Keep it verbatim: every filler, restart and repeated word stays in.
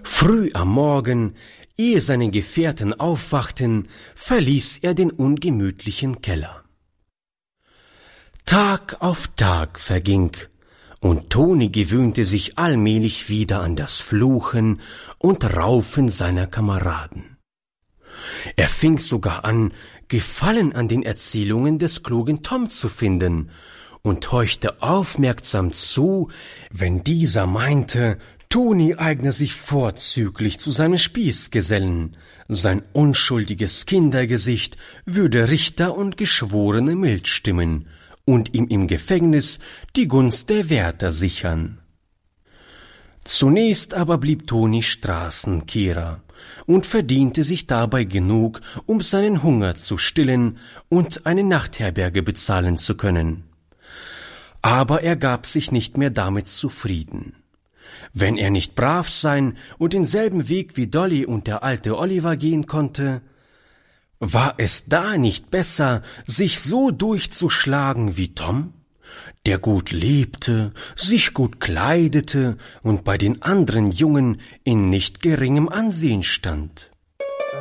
Früh am Morgen, ehe seine Gefährten aufwachten, verließ er den ungemütlichen Keller. Tag auf Tag verging, und Toni gewöhnte sich allmählich wieder an das Fluchen und Raufen seiner Kameraden. Er fing sogar an, Gefallen an den Erzählungen des klugen Tom zu finden und horchte aufmerksam zu, wenn dieser meinte, Toni eigne sich vorzüglich zu seinem Spießgesellen, sein unschuldiges Kindergesicht würde Richter und Geschworene mild stimmen und ihm im Gefängnis die Gunst der Wärter sichern. Zunächst aber blieb Toni Straßenkehrer und verdiente sich dabei genug, um seinen Hunger zu stillen und eine Nachtherberge bezahlen zu können. Aber er gab sich nicht mehr damit zufrieden. Wenn er nicht brav sein und denselben Weg wie Dolly und der alte Oliver gehen konnte, war es da nicht besser, sich so durchzuschlagen wie Tom, der gut lebte, sich gut kleidete und bei den anderen Jungen in nicht geringem Ansehen stand?